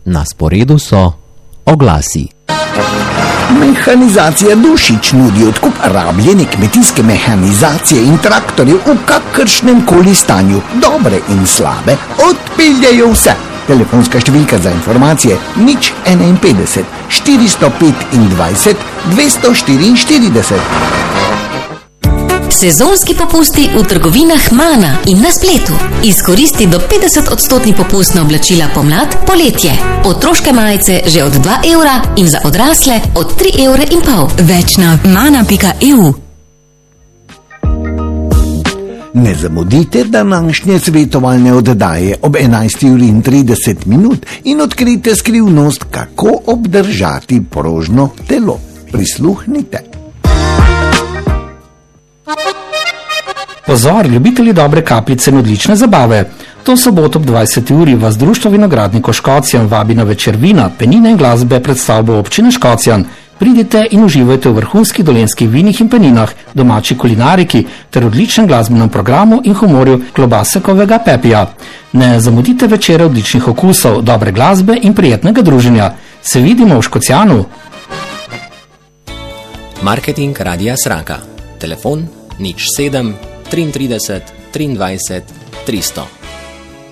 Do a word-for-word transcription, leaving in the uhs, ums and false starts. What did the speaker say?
Na sporedu so oglasi. Mehanizacija Dušič nudi odkup rabljene kmetijske mehanizacije in traktorjev v kakršnem koli stanju, dobre in slabe, odpeljajo vse. Telefonska številka za informacije nič enainpetdeset štiristo petindvajset dvesto štiriinštirideset. Sezonski popusti v trgovinah Mana in na spletu. Izkoristi do petdeset odstotni popust na oblačila pomlad, poletje. Otroške majice že od dva evra in za odrasle od tri evre in pol. Več na mana pika e u. Ne zamudite današnje svetovalne oddaje ob enajsti uri in trideset minut in odkrite skrivnost, kako obdržati prožno telo. Prisluhnite. Pozor, ljubitelji dobre kapljice in odlične zabave. To soboto ob dvajseti uri vas Društvo vinogradnikov Škocjan vabi na večer vina, penine in glasbe pred stavbo občine Škocjan. Pridite in uživajte v vrhunskih dolenjskih vinih in peninah, domači kulinariki ter odličnem glasbenem programu in humorju Klobasekovega Pepija. Ne zamudite večere odličnih okusov, dobre glasbe in prijetnega druženja. Se vidimo v Škocjanu. Marketing Radia Sraka. Telefon nič sedem triintrideset triindvajset tristo.